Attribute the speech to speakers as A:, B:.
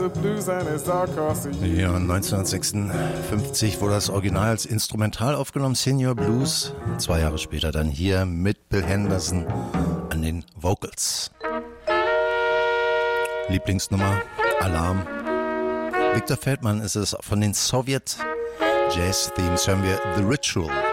A: Ja, 1956 wurde das Original als Instrumental aufgenommen, Senior Blues. 2 Jahre später dann hier mit Bill Henderson an den Vocals. Lieblingsnummer, Alarm. Victor Feldman ist es. Von den Sowjet Jazz Themes hören wir The Ritual.